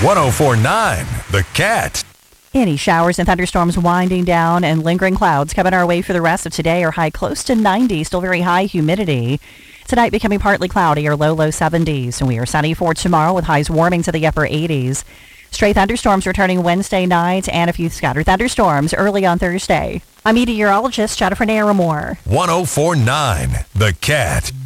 104.9 The Cat. Any showers and thunderstorms winding down and lingering clouds coming our way for the rest of today are high close to 90, still very high humidity. Tonight becoming partly cloudy or low 70s. And we are sunny for tomorrow with highs warming to the upper 80s. Stray thunderstorms returning Wednesday night and a few scattered thunderstorms early on Thursday. I'm meteorologist Jennifer Naramore. 104.9 The Cat.